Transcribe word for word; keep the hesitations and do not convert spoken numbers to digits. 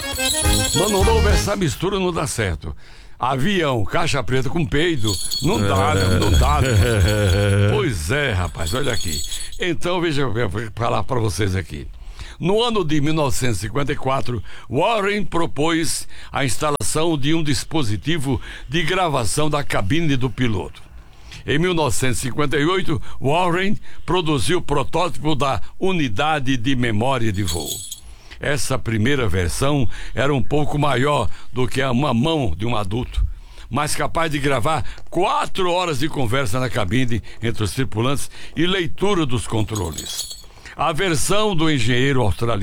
Mano novo, essa mistura não dá certo. Avião, caixa preta com peido, não dá, né? Não dá. Pois é, rapaz, olha aqui. Então, veja, eu vou falar para vocês aqui. No ano de mil novecentos e cinquenta e quatro, Warren propôs a instalação de um dispositivo de gravação da cabine do piloto. Em mil novecentos e cinquenta e oito, Warren produziu o protótipo da unidade de memória de voo. Essa primeira versão era um pouco maior do que uma mão de um adulto, mas capaz de gravar quatro horas de conversa na cabine entre os tripulantes e leitura dos controles. A versão do engenheiro australiano